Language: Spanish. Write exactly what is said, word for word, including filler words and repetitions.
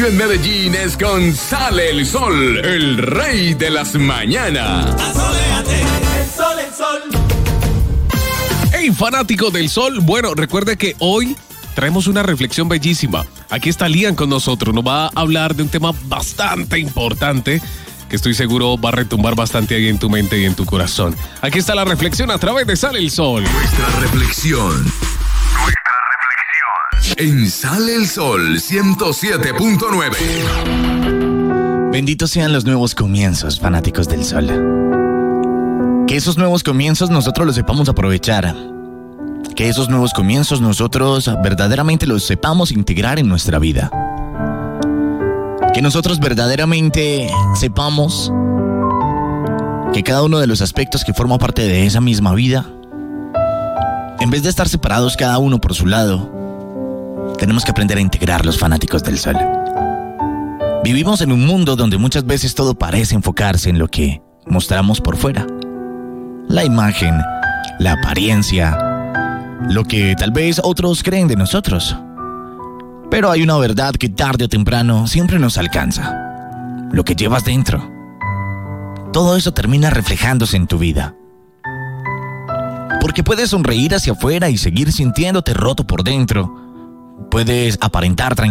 En Medellín es con Sale el Sol, el rey de las mañanas. Asóleate, el sol, el sol. Hey, fanático del sol, bueno, recuerde que hoy traemos una reflexión bellísima. Aquí está Lian con nosotros, nos va a hablar de un tema bastante importante que estoy seguro va a retumbar bastante ahí en tu mente y en tu corazón. Aquí está la reflexión a través de Sale el Sol. Nuestra reflexión. Nuestra reflexión. En Sale el Sol ciento siete punto nueve. Benditos sean los nuevos comienzos, fanáticos del sol. Que esos nuevos comienzos nosotros los sepamos aprovechar. Que esos nuevos comienzos nosotros verdaderamente los sepamos integrar en nuestra vida. Que nosotros verdaderamente sepamos que cada uno de los aspectos que forma parte de esa misma vida, en vez de estar separados cada uno por su lado, tenemos que aprender a integrar los fanáticos del sol. Vivimos en un mundo donde muchas veces todo parece enfocarse en lo que mostramos por fuera. La imagen, la apariencia, lo que tal vez otros creen de nosotros. Pero hay una verdad que tarde o temprano siempre nos alcanza. Lo que llevas dentro. Todo eso termina reflejándose en tu vida. Porque puedes sonreír hacia afuera y seguir sintiéndote roto por dentro. Puedes aparentar tranquilidad.